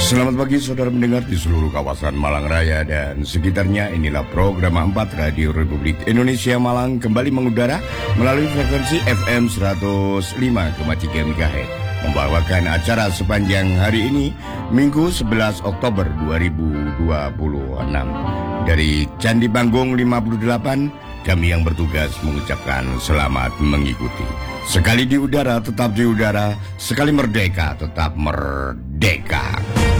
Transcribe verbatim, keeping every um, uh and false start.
Selamat pagi saudara pendengar di seluruh kawasan Malang Raya dan sekitarnya. Inilah program empat Radio Republik Indonesia Malang kembali mengudara melalui frekuensi F M seratus lima koma tiga MHz, membawakan acara sepanjang hari ini Minggu sebelas Oktober dua ribu dua puluh enam. Dari Candi Panggung lima puluh delapan, kami yang bertugas mengucapkan selamat mengikuti. Sekali di udara tetap di udara, sekali merdeka tetap merdeka.